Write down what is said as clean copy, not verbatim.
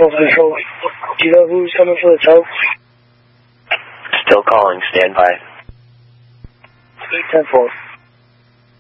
12 Control. Do you know who's coming for the tow? Still calling, stand by. 10-4.